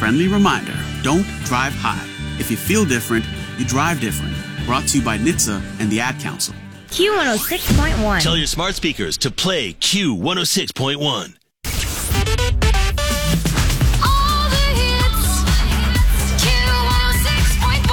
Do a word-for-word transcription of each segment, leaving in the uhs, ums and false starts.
friendly reminder, don't drive high. If you feel different, you drive different. Brought to you by N H T S A and the Ad Council. Q one oh six point one. Tell your smart speakers to play Q one oh six point one. All the hits. Q one oh six point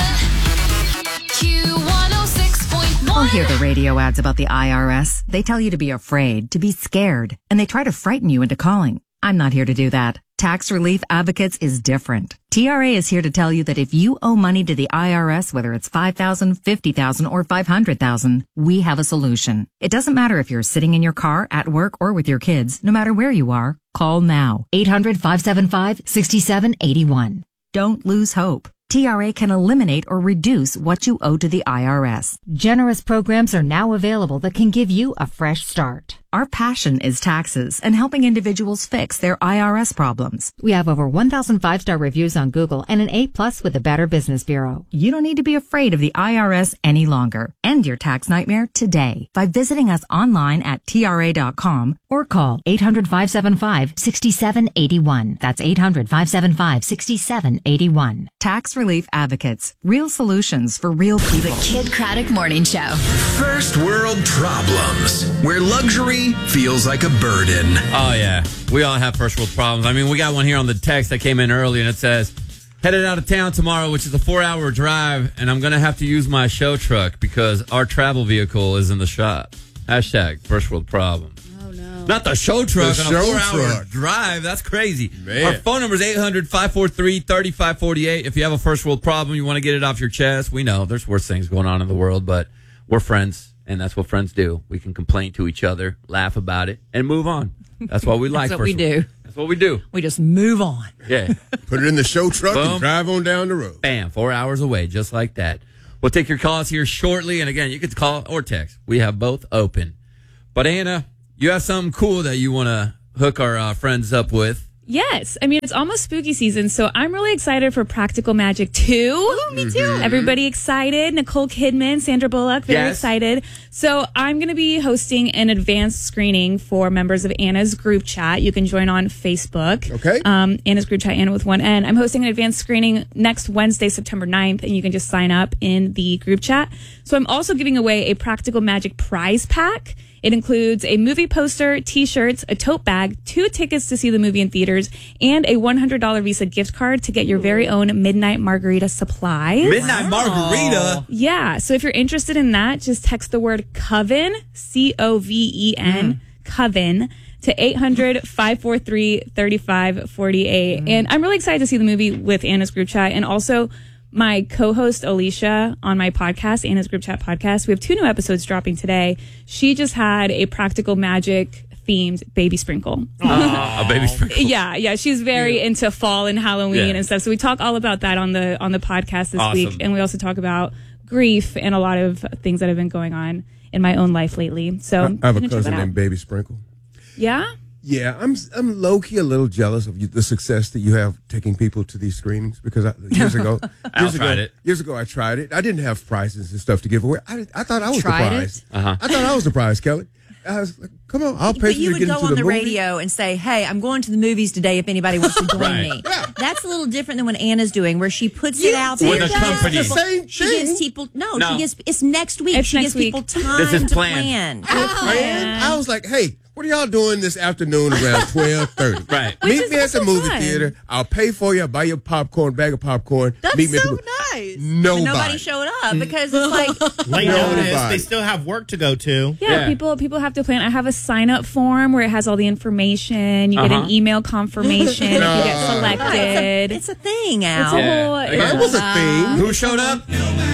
one. Q one oh six point one. I'll hear the radio ads about the I R S. They tell you to be afraid, to be scared, and they try to frighten you into calling. I'm not here to do that. Tax Relief Advocates is different. T R A is here to tell you that if you owe money to the I R S, whether it's five thousand dollars, fifty thousand dollars, or five hundred thousand dollars, we have a solution. It doesn't matter if you're sitting in your car, at work, or with your kids. No matter where you are, call now. eight hundred, five seven five, six seven eight one. Don't lose hope. T R A can eliminate or reduce what you owe to the I R S. Generous programs are now available that can give you a fresh start. Our passion is taxes and helping individuals fix their I R S problems. We have over one thousand five-star reviews on Google and an A plus with the Better Business Bureau. You don't need to be afraid of the I R S any longer. End your tax nightmare today by visiting us online at T R A dot com or call eight hundred, five seven five, six seven eight one. That's eight hundred, five seven five, six seven eight one. Tax Relief Advocates. Real solutions for real people. The Kid Craddock Morning Show. First world problems, where luxury feels like a burden. Oh, yeah. We all have first world problems. I mean, we got one here on the text that came in early, and it says, headed out of town tomorrow, which is a four-hour drive, and I'm going to have to use my show truck because our travel vehicle is in the shop. Hashtag first world problem. Oh, no. Not the show truck The on show a four-hour truck. drive. That's crazy. Man. Our phone number is eight hundred, five four three, three five four eight. If you have a first world problem, you want to get it off your chest, we know there's worse things going on in the world, but we're friends. And that's what friends do. We can complain to each other, laugh about it, and move on. That's what we like. That's what we do. That's what we do. We just move on. Yeah. Put it in the show truck Boom. and drive on down the road. Bam. Four hours away, just like that. We'll take your calls here shortly. And again, you can call or text. We have both open. But Anna, you have something cool that you want to hook our uh, friends up with. Yes. I mean, it's almost spooky season, so I'm really excited for Practical Magic two. Ooh, me too. Everybody excited. Nicole Kidman, Sandra Bullock, very Yes. excited. So I'm going to be hosting an advanced screening for members of Anna's group chat. You can join on Facebook. Okay. Um, Anna's group chat, Anna with one N. I'm hosting an advanced screening next Wednesday, September ninth, and you can just sign up in the group chat. So I'm also giving away a Practical Magic prize pack. It includes a movie poster, T-shirts, a tote bag, two tickets to see the movie in theaters, and a one hundred dollars Visa gift card to get your very own Midnight Margarita supplies. Midnight Margarita. Yeah. So if you're interested in that, just text the word Coven, C O V E N, mm. Coven, to eight hundred, five four three, three five four eight. Mm. And I'm really excited to see the movie with Anna's group chat, and also my co-host Alicia on my podcast, Anna's Group Chat podcast. We have two new episodes dropping today. She just had a Practical Magic themed baby sprinkle. A baby sprinkle. Yeah, yeah. She's very yeah. into fall and Halloween Yeah. and stuff. So we talk all about that on the on the podcast this Awesome. week. And we also talk about grief and a lot of things that have been going on in my own life lately. So I, I have you a can check cousin that out. named Baby Sprinkle. Yeah? Yeah, I'm I'm low key a little jealous of you, the success that you have taking people to these screenings because I, years ago, Al years ago, tried it. years ago I tried it. I didn't have prizes and stuff to give away. I, I thought I was Tried the it? prize. Uh-huh. I thought I was the prize, Kelly. I was like, come on, I'll pay But for you you to would get go into on the, the movie. radio and say, hey, I'm going to the movies today if anybody wants to join Right. me. Yeah. That's a little different than what Anna's doing, where she puts You it out did there. With a She gives company. people- Same She thing. gives people, no, No. she gives, it's next week. It's she next gives week. people time This is to planned. plan. And I was like, hey, what are y'all doing this afternoon around twelve thirty? Right. Which Meet is me at the also movie fun. theater. I'll pay for you. I'll buy you a popcorn, bag of popcorn. That's Meet me at the so movie. nice. Nobody. But nobody showed up because it's like, Late Nobody. notice, they still have work to go to. Yeah, Yeah. people people have to plan. I have a sign up form where it has all the information. You get Uh-huh. an email confirmation if you get No. selected. it's a thing, It's Al. a Yeah. whole. Okay. That was a thing. Who showed up?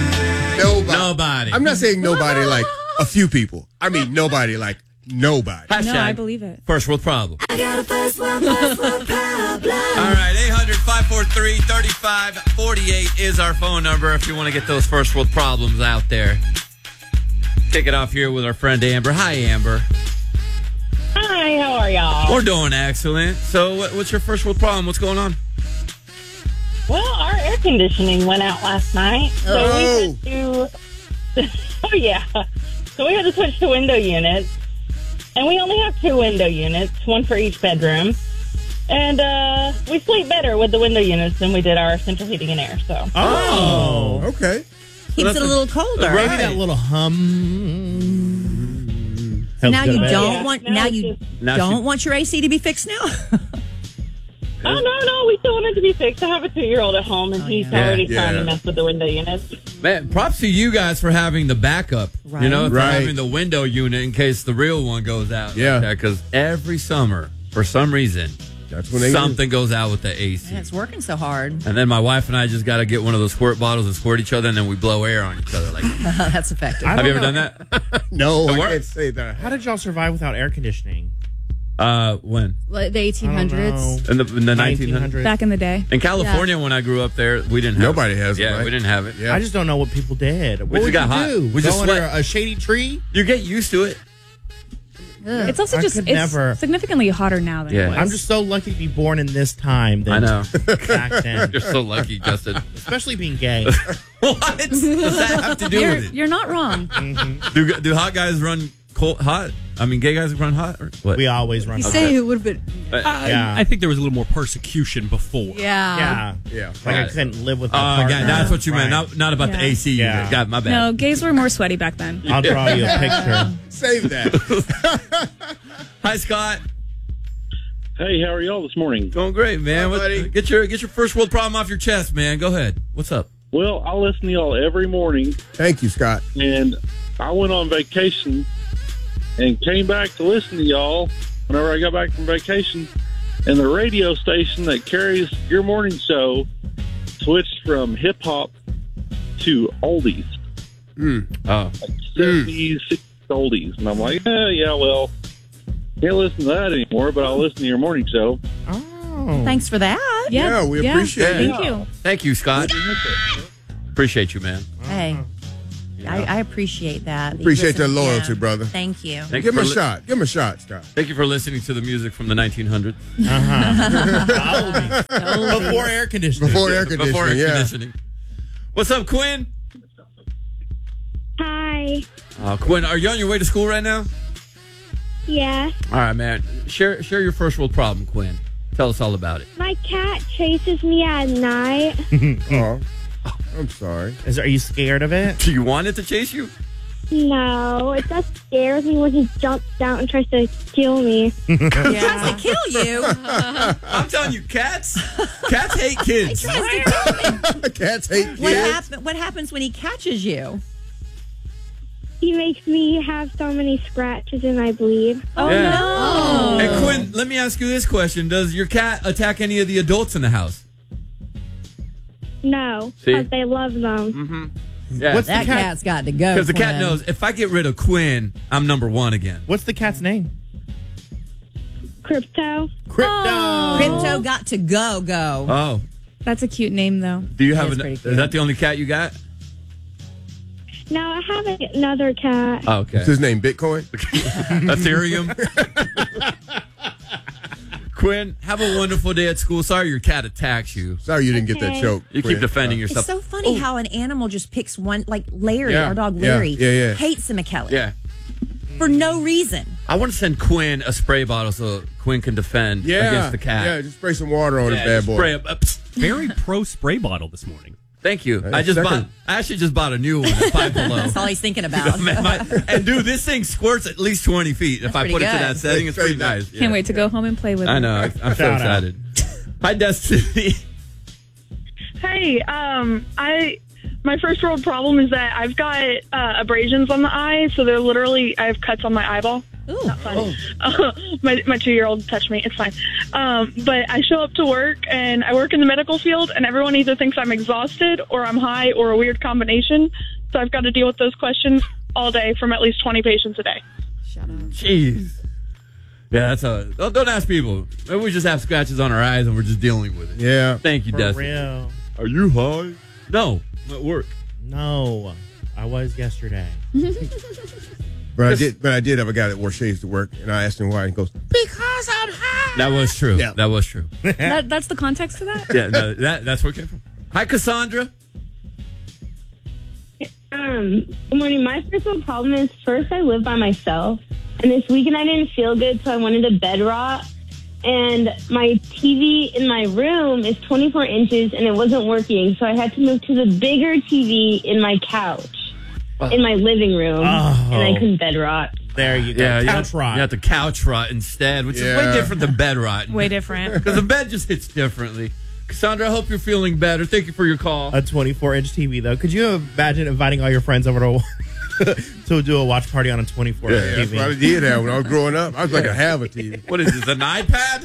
Nobody. Nobody. I'm not saying nobody like a few people. I mean nobody like nobody. No, Hashtag I believe it. First world problem. I got a first world, first world problem. All right, eight hundred, five four three, three five four eight is our phone number if you want to get those first world problems out there. Kick it off here with our friend Amber. Hi, Amber. Hi, how are y'all? We're doing excellent. So what, what's your first world problem? What's going on? Well, our air conditioning went out last night. So Oh. we had to, oh yeah. So we had to switch to window units. And we only have two window units, one for each bedroom. And uh, we sleep better with the window units than we did our central heating and air. So. Oh, okay. Keeps it a little colder. Maybe Right. that little hum. So now Helps you go to don't bed. want now now it's you just- Now don't she- want your A C to be fixed now. Oh, no, no, we still want it to be fixed. I have a two-year-old at home, and he's yeah. already Yeah. trying to mess with the window units. Man, props to you guys for having the backup. Right. You know, for Right. having the window unit in case the real one goes out. Yeah. Because every summer, for some reason, That's when they something goes out with the A C. And it's working so hard. And then my wife and I just got to get one of those squirt bottles and squirt each other, and then we blow air on each other. Like, That's effective. I have you ever don't done know. that? No, It I works. can't say that. How did y'all survive without air conditioning? Uh, when? Like the eighteen hundreds. In the, in the nineteen hundreds? Back in the day. In California, when I grew up there, we didn't have Nobody it. has it, Yeah, right? we didn't have it. Yeah. I just don't know what people did. What We just would got you hot. do? We just Go under sweat. a shady tree? You get used to it. It's also I just could it's never- significantly hotter now than Yeah. it was. I'm just so lucky to be born in this time. Than I know. Back then. You're so lucky, Justin. Especially being gay. What does that have to do You're, with it? you're not wrong. Do, do hot guys run cold, hot? I mean, gay guys run hot? Or what? We always run. You hot. say it would have been. I, Yeah. I think there was a little more persecution before. Yeah. Yeah. Yeah. Like I Right. couldn't live with Oh, my partner. yeah, that's what you meant. Right. Not, not about the Yeah. A C. Yeah. unit. God, my bad. No, gays were more sweaty back then. I'll draw you a picture. Save that. Hi, Scott. Hey, how are y'all this morning? Doing great, man. Hi, What- buddy. get your get your first world problem off your chest, man. Go ahead. What's up? Well, I listen to y'all every morning, Thank you, Scott. and I went on vacation and came back to listen to y'all whenever I got back from vacation, and the radio station that carries your morning show switched from hip-hop to oldies, Oh, seventies, sixties oldies. And I'm like, eh, yeah, well, can't listen to that anymore, but I'll listen to your morning show. Oh. Thanks for that. Yeah, Yeah, we appreciate Thank it. you. thank you, Scott. Appreciate you, man. Hey, I, I appreciate that. Appreciate Listen, that loyalty, yeah. brother. Thank you. Thank Give you him a for li- shot. Give him a shot, Scott. Thank you for listening to the music from the nineteen hundreds. Uh-huh. Before air conditioning. Before air conditioning, Before air yeah. conditioning. What's up, Quinn? Hi. Uh, Quinn, are you on your way to school right now? Yeah. All right, man. Share share your first world problem, Quinn. Tell us all about it. My cat chases me at night. Oh, I'm sorry. Is, are you scared of it? Do you want it to chase you? No, it just scares me when he jumps out and tries to kill me. He tries to kill you. I'm telling you, cats, cats hate kids. Tries to kill me. Cats hate What, kids. happen, what happens when he catches you? He makes me have so many scratches and I bleed. Oh, Yeah. no. Hey, Quinn, let me ask you this question. Does your cat attack any of the adults in the house? No, See? because they love them. Mm-hmm. Yeah. What's That the cat? cat's got to go. Because the cat Quinn. knows if I get rid of Quinn, I'm number one again. What's the cat's name? Crypto. Crypto. Crypto got to go, go. Oh. That's a cute name, though. Do you have That's an, pretty is cute. that the only cat you got? No, I have another cat. Oh, okay. Is his name Bitcoin? Ethereum. Quinn, have a wonderful day at school. Sorry your cat attacks you. Sorry you didn't get that Okay. joke. You keep Quinn. defending It's yourself. so funny how an animal just picks one, like Larry, Yeah, our dog yeah, Larry, yeah, yeah. hates Emma Kelly Yeah. for no reason. I want to send Quinn a spray bottle so Quinn can defend Yeah. against the cat. Yeah, just spray some water on Yeah, his bad just boy. spray it. Uh, psst. Very pro spray bottle this morning. Thank you. Hey, I just second. bought. I actually just bought a new one at Five Below. That's all he's thinking about. Man, my- and dude, this thing squirts at least twenty feet. If That's I pretty put it to good. that setting, it's pretty Say that. nice. Can't Yeah. wait to go home and play with I it. know. I'm, I'm so Shout out. excited. Hi, Destiny. Hey, um, I my first world problem is that I've got uh, abrasions on the eye, so they're literally I have cuts on my eyeball. Ooh. Not fun. Uh, my my two year old touched me. It's fine. Um, but I show up to work and I work in the medical field, and everyone either thinks I'm exhausted or I'm high or a weird combination. So I've got to deal with those questions all day from at least twenty patients a day. Shut up. Jeez. Yeah, that's a. Don't, don't ask people. Maybe we just have scratches on our eyes and we're just dealing with it. Yeah. Thank you, For Destiny. real. Are you high? No, I'm at work. No, I was yesterday. But I did. But I did have a guy that wore shades to work, and I asked him why. He goes, "Because I'm high." That was true. Yeah. That was true. That, that's the context to that? Yeah, no, that that's where it came from. Hi, Cassandra. Um, good morning. My first one problem is first I live by myself, and this weekend I didn't feel good, so I went into bed rot. and my T V in my room is twenty-four inches, and it wasn't working. So I had to move to the bigger T V in my couch, in my living room, Oh. and I couldn't bed rot. There you go. Yeah, you Couch have, rot. you have to couch rot instead, which is Yeah. way different than bed rot. Way different. Because the bed just hits differently. Cassandra, I hope you're feeling better. Thank you for your call. A twenty-four inch T V, though. Could you imagine inviting all your friends over to to do a watch party on a twenty-four inch Yeah, T that's V? what I did have when I was growing up. I was like, I have a T V. What is this, an iPad?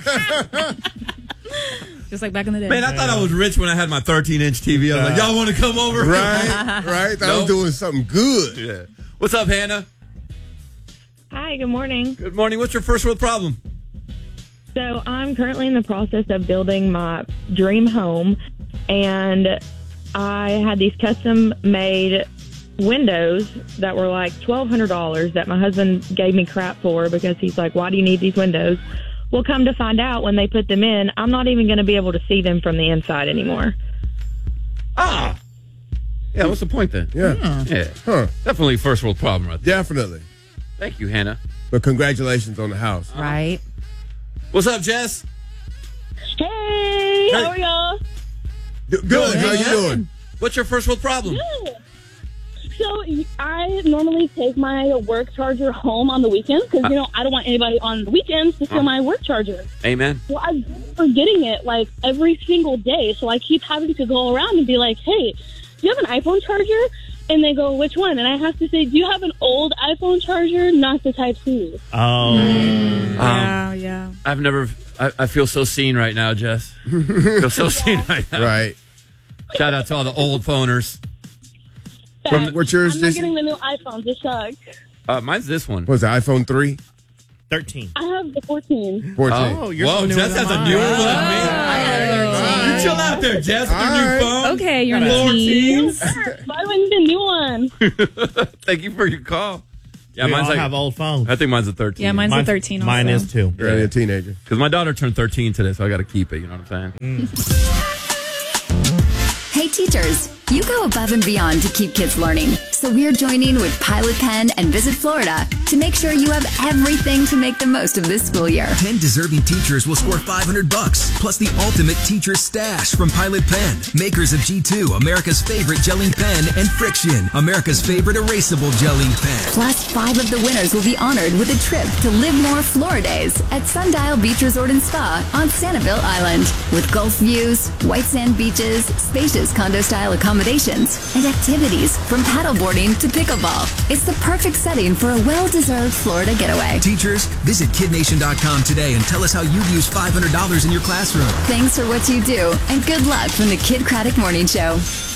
Just like back in the day. Man, I thought I was rich when I had my thirteen inch T V. I was like, y'all want to come over? Right, right. I Nope. was doing something good. Yeah. What's up, Hannah? Hi, good morning. Good morning. What's your first world problem? So I'm currently in the process of building my dream home, and I had these custom-made windows that were like twelve hundred dollars that my husband gave me crap for because he's like, why do you need these windows? Well, come to find out, when they put them in, I'm not even going to be able to see them from the inside anymore. Ah. Yeah, what's the point then? Yeah. Yeah. Huh. Definitely first world problem right there. Definitely. Thank you, Hannah. But congratulations on the house. Right. What's up, Jess? Hey, how are y'all? Good. How you doing? What's your first world problem? Good. So I normally take my work charger home on the weekends because, you know, I don't want anybody on the weekends to steal Uh. my work charger. Amen. Well, I'm forgetting it like every single day. So I keep having to go around and be like, hey, do you have an iPhone charger? And they go, which one? And I have to say, do you have an old iPhone charger, not the Type C? Oh. Um, Yeah, yeah. I've never, I, I feel so seen right now, Jess. I feel so seen right now. Right. Shout out to all the old phoners. Bad. What's yours, I'm not Jesse? getting the new iPhones. It sucks. Uh, mine's this one. What's the iPhone three? thirteen. I have the fourteen. fourteen. Oh, you're Whoa, newer Jess than has a mine. newer one than me. Oh. You chill out there, Jess, with your All new right. phone. Okay, you're in the Floor teens. Buy one the new one. Thank you for your call. Yeah, We mine's all like, have old phones. I think mine's a thirteen. Yeah, mine's Mine- a thirteen also. Mine is too. You're only a teenager. Because my daughter turned thirteen today, so I got to keep it. You know what I'm saying? Hey teachers, you go above and beyond to keep kids learning. So we're joining with Pilot Pen and Visit Florida to make sure you have everything to make the most of this school year. ten deserving teachers will score five hundred bucks, plus the ultimate teacher stash from Pilot Pen, makers of G two, America's favorite gelling pen, and Friction, America's favorite erasable gelling pen. Plus, five of the winners will be honored with a trip to Live More Floridays at Sundial Beach Resort and Spa on Sanibel Island. With Gulf views, white sand beaches, spacious condo-style accommodations, and activities from paddleboarding to pickleball. It's the perfect setting for a well-deserved Florida getaway. Teachers, visit kid nation dot com today and tell us how you've used five hundred dollars in your classroom. Thanks for what you do, and good luck from the Kid Craddock Morning Show.